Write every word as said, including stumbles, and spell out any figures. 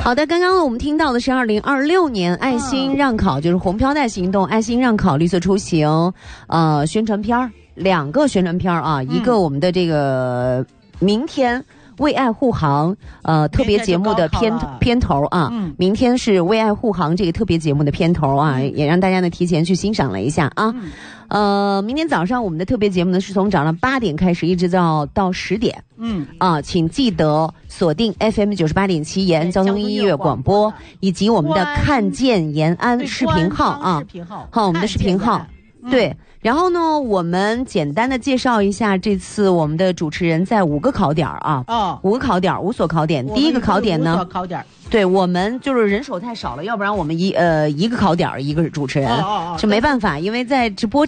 好的，刚刚我们听到的是二零二六年爱心让考，嗯、就是红飘带行动、爱心让考、绿色出行，呃，宣传片儿，两个宣传片儿啊，嗯、一个我们的这个明天。为爱护航，呃，特别节目的片片头啊，嗯，明天是为爱护航这个特别节目的片头啊，嗯、也让大家呢提前去欣赏了一下啊。嗯、呃，明天早上我们的特别节目呢是从早上八点开始，一直到到十点。嗯，啊，请记得锁定 F M 九十八点七延安交通音乐广播，以及我们的看见延安视频号啊，视频号，好，我们的视频号，嗯、对。然后呢，我们简单的介绍一下这次我们的主持人在五个考点啊，哦，五个考点，五所考点。第一个考点呢，五所考点，对我们就是人手太少了，要不然我们一呃一个考点一个主持人，哦哦哦是没办法，因为在直播。